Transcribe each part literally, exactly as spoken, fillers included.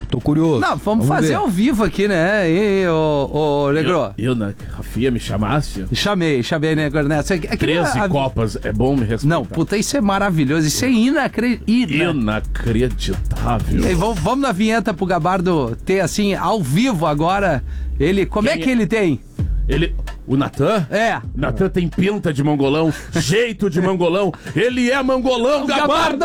Tô curioso. Não, vamos, vamos fazer ver. Ao vivo aqui, né? E, ô, ô Negro? Eu, eu na Rafinha, me chamasse? Chamei, chamei, Negro Neto. treze a... Copas, é bom me respeitar. Não, puta, isso é maravilhoso, isso é inacreditável. Inacreditável. E, vamos, vamos na vinheta pro Gabardo ter, assim, ao vivo agora, ele, como Quem é que é? ele tem? Ele... O Natan? É. Natan tem pinta de mangolão, jeito de mangolão. Ele é mangolão, Gabardo!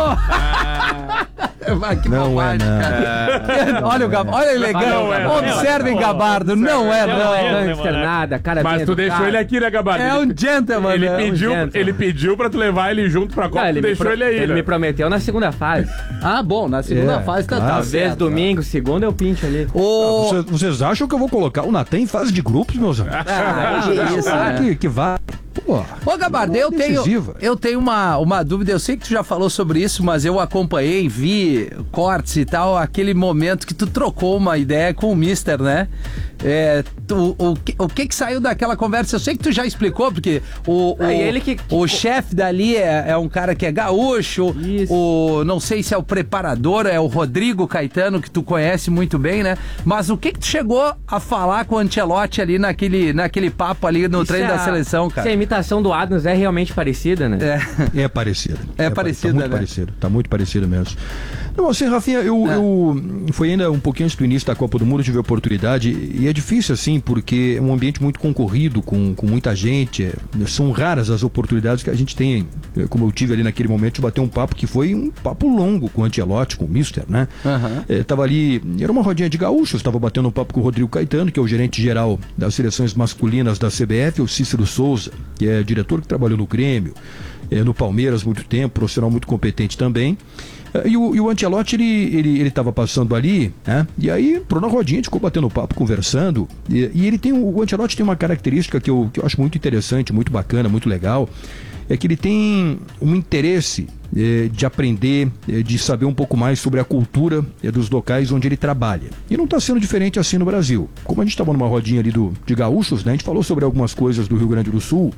Ah. Vai, que não bobagem, é, não. Cara. Olha o Gabardo, olha ele legal. É, Observem, Gabardo, não é, não. Não é nada, cara. Mas tu deixou ele aqui, né, Gabardo? É um gentleman. Ele, né? pediu, um gentleman. ele pediu pra tu levar ele junto pra Copa, tu deixou pro... ele aí. Ele né? me prometeu na segunda fase. Ah, bom, na segunda é, fase tá, claro. tá Talvez certo, domingo, segunda eu pincho ali. O... Vocês, vocês acham que eu vou colocar o Natan em fase de grupos, meus amigos? Ah, que isso, ah, né? que, que vai. Pô, Ô, Gabardo, eu tenho, eu tenho uma, uma dúvida, eu sei que tu já falou sobre isso, mas eu acompanhei, vi cortes e tal, aquele momento que tu trocou uma ideia com o Mister, né? É, tu, o, que, o que que saiu daquela conversa? Eu sei que tu já explicou, porque o, o, é ele que, que... o chefe dali é, é um cara que é gaúcho, isso. o não sei se é o preparador, é o Rodrigo Caetano, que tu conhece muito bem, né? Mas o que que tu chegou a falar com o Ancelotti ali naquele, naquele papo ali no isso treino é a, da seleção, cara? Se a imitação do Adams é realmente parecida, né? É, é parecida. É, é parecida, tá muito né? parecido, tá muito parecido mesmo. Não, assim, Rafinha, eu, é. eu foi ainda um pouquinho antes do início da Copa do Mundo, tive a oportunidade, e é difícil assim, porque é um ambiente muito concorrido, com, com muita gente, é, são raras as oportunidades que a gente tem, como eu tive ali naquele momento, de bater um papo que foi um papo longo com o Ancelotti, com o Mister, né? Uhum. É, tava ali, era uma rodinha de gaúchos, estava batendo um papo com o Rodrigo Caetano, que é o gerente geral das seleções masculinas da C B F, o Cícero Souza, que é diretor que trabalhou no Grêmio, é, no Palmeiras muito tempo, profissional muito competente também. E o, e o Ancelotti, ele ele ele estava passando ali, né? E aí entrou na rodinha, a gente ficou batendo papo, conversando. E, e ele tem o Ancelotti tem uma característica que eu, que eu acho muito interessante, muito bacana, muito legal, é que ele tem um interesse é, de aprender, é, de saber um pouco mais sobre a cultura é, dos locais onde ele trabalha. E não está sendo diferente assim no Brasil. Como a gente estava numa rodinha ali do, de gaúchos, né? A gente falou sobre algumas coisas do Rio Grande do Sul.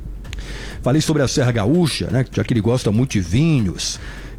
Falei sobre a Serra Gaúcha, né? Já que ele gosta muito de vinhos.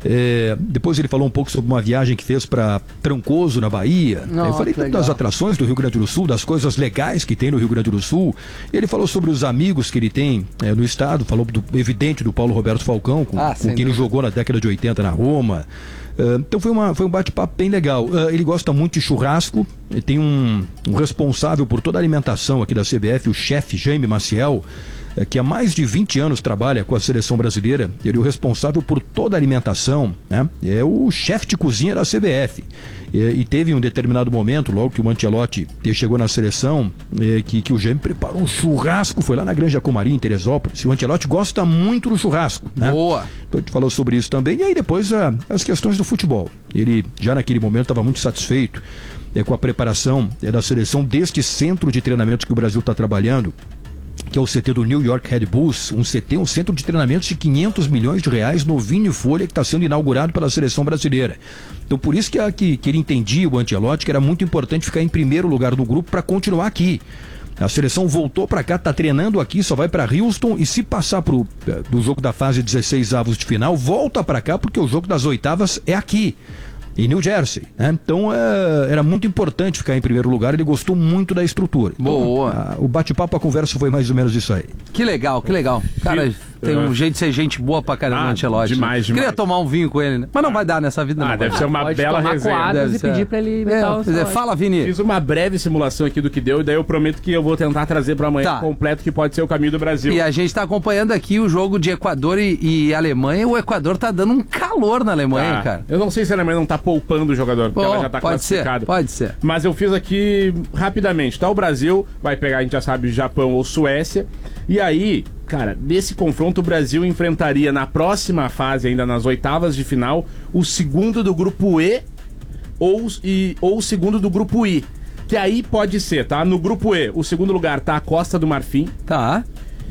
É, depois ele falou um pouco sobre uma viagem que fez para Trancoso, na Bahia. Não, eu falei das atrações do Rio Grande do Sul, das coisas legais que tem no Rio Grande do Sul. Ele falou sobre os amigos que ele tem é, no estado, falou do evidente do Paulo Roberto Falcão, com, ah, com quem ele jogou na década de oitenta na Roma. Uh, então foi, uma, foi um bate-papo bem legal. Uh, ele gosta muito de churrasco, ele tem um, um responsável por toda a alimentação aqui da C B F, o chefe Jaime Maciel, que há mais de vinte anos trabalha com a seleção brasileira. Ele é o responsável por toda a alimentação, né? É o chefe de cozinha da C B F. E, e teve um determinado momento, logo que o Ancelotti chegou na seleção, é, que, que o Jaime preparou um churrasco, foi lá na Granja Comari, em Teresópolis. E o Ancelotti gosta muito do churrasco, né? Boa! Então a gente falou sobre isso também. E aí depois a, as questões do futebol. Ele já naquele momento estava muito satisfeito é, com a preparação é, da seleção deste centro de treinamentos que o Brasil está trabalhando, que é o C T do New York Red Bulls, um C T, um centro de treinamentos de quinhentos milhões de reais, novinho em folha, que está sendo inaugurado pela seleção brasileira. Então por isso que, a, que, que ele entendia, o Ancelotti, que era muito importante ficar em primeiro lugar do grupo para continuar aqui. A seleção voltou para cá, está treinando aqui, só vai para Houston, e se passar pro, do jogo da fase dezesseis avos de final, volta para cá, porque o jogo das oitavas é aqui, em New Jersey, né? Então é, era muito importante ficar em primeiro lugar. Ele gostou muito da estrutura. Então, boa. A, o bate-papo, a conversa foi mais ou menos isso aí. Que legal, que legal. Cara, tem um jeito de ser gente boa pra caramba, ah, Ancelotti. Demais, demais. Queria tomar um vinho com ele, né? Mas não vai dar nessa vida, ah, não. Deve vai. ser uma Pode bela resenha. e pedir pra ele imitar é, dizer, fala, Vini. Fiz uma breve simulação aqui do que deu, e daí eu prometo que eu vou tentar trazer pra amanhã tá. completo, que pode ser o caminho do Brasil. E a gente tá acompanhando aqui o jogo de Equador e, e Alemanha. O Equador tá dando um calor na Alemanha, tá. cara. Eu não sei se a Alemanha não tá poupando o jogador, porque oh, ela já tá pode classificada. Ser, pode ser. Mas eu fiz aqui rapidamente, tá? O Brasil vai pegar, a gente já sabe, Japão ou Suécia. E aí, cara, nesse confronto o Brasil enfrentaria na próxima fase, ainda nas oitavas de final, o segundo do grupo E ou, e, ou o segundo do grupo I. Que aí pode ser, tá? No grupo E, o segundo lugar tá a Costa do Marfim. Tá.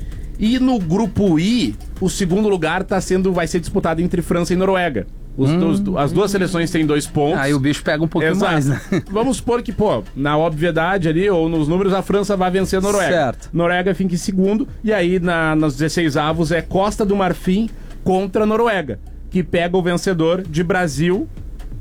E no grupo I, o segundo lugar tá sendo, vai ser disputado entre França e Noruega. Os, hum, os, as duas seleções têm dois pontos. Aí o bicho pega um pouquinho Exato. mais, né? Vamos supor que, pô, na obviedade ali, ou nos números, a França vai vencer a Noruega. Certo. Noruega fica em segundo, e aí na, nos dezesseis avos é Costa do Marfim contra a Noruega, que pega o vencedor de Brasil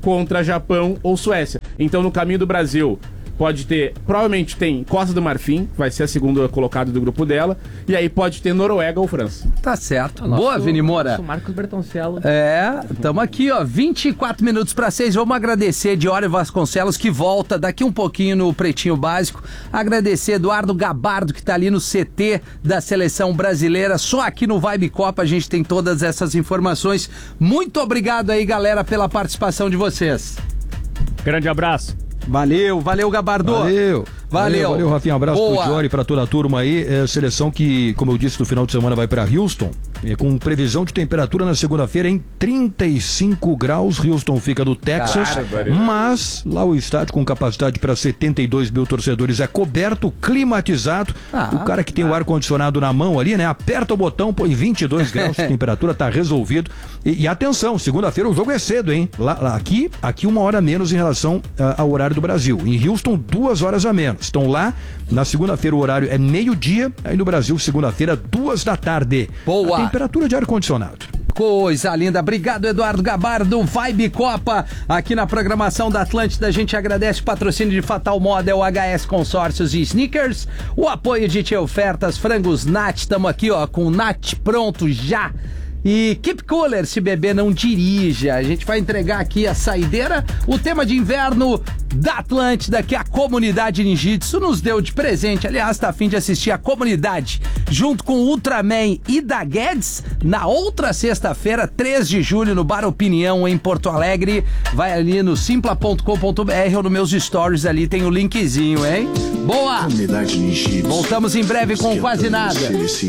contra Japão ou Suécia. Então, no caminho do Brasil, pode ter, provavelmente tem Costa do Marfim, vai ser a segunda colocada do grupo dela, e aí pode ter Noruega ou França. Tá certo. Nosso, Boa, Vini Moura. Nosso Marcos Bertoncello. É, estamos aqui, ó, vinte e quatro minutos para seis. Vamos agradecer Diório Vasconcelos, que volta daqui um pouquinho no Pretinho Básico. Agradecer Eduardo Gabardo, que tá ali no C T da Seleção Brasileira. Só aqui no Vibe Copa a gente tem todas essas informações. Muito obrigado aí, galera, pela participação de vocês. Grande abraço. Valeu, valeu, Gabardo. Valeu. Valeu. Valeu, Rafinha. Um abraço Boa. pro Diori e pra toda a turma aí. É, seleção que, como eu disse, no final de semana vai pra Houston, é, com previsão de temperatura na segunda-feira em trinta e cinco graus. Houston fica do Texas, Caramba. mas lá o estádio com capacidade para setenta e dois mil torcedores é coberto, climatizado. Ah, o cara que tem o ar-condicionado na mão ali, né? Aperta o botão, põe vinte e dois graus de temperatura, tá resolvido. E, e atenção, segunda-feira o jogo é cedo, hein? Lá, lá, aqui, aqui uma hora a menos em relação uh, ao horário do Brasil. Em Houston, duas horas a menos. Estão lá, na segunda-feira o horário é meio-dia, aí no Brasil, segunda-feira, duas da tarde. Boa. A temperatura de ar-condicionado. Coisa linda, obrigado Eduardo Gabardo, Vibe Copa, aqui na programação da Atlântida. A gente agradece o patrocínio de Fatal Model, H S Consórcios e Sneakers, o apoio de Tia Ofertas, Frangos Nat, estamos aqui ó com o Nat pronto já. E Keep Cooler, se beber não dirija. A gente vai entregar aqui a saideira, o tema de inverno da Atlântida, que a comunidade Ninjitsu nos deu de presente. Aliás, tá a fim de assistir a comunidade junto com o Ultraman e da Guedes na outra sexta-feira, três de julho, no Bar Opinião, em Porto Alegre. Vai ali no simpla ponto com ponto b r ou nos meus stories ali, tem o linkzinho, hein? Boa! Comunidade Ninjitsu. Voltamos em breve com Quase Nada.